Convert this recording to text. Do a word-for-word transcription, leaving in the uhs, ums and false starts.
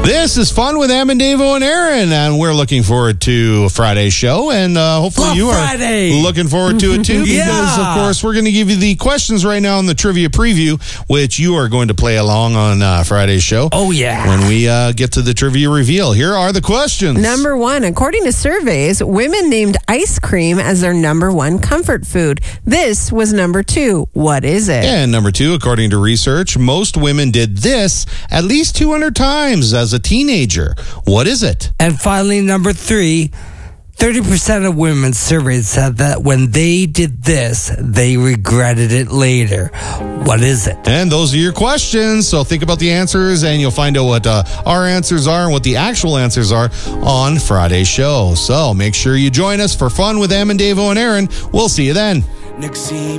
This is Fun with Em and Davo and Aaron, and we're looking forward to Friday's show, and uh, hopefully Love you Friday. are looking forward to it too, Yeah. because, of course, we're going to give you the questions right now in the trivia preview, which you are going to play along on uh, Friday's show. Oh, yeah. When we uh, get to the trivia reveal. Here are the questions. Number one, according to surveys, women named ice cream as their number one comfort food. This was number two. What is it? And number two, according to research, most women did this at least two hundred times as a teenager. What is it? And finally, number three, thirty percent of women surveyed said that when they did this, they regretted it later. What is it? And those are your questions. So think about the answers, and you'll find out what uh, our answers are and what the actual answers are on Friday's show. So make sure you join us for Fun with Em and Davo and Aaron. We'll see you then.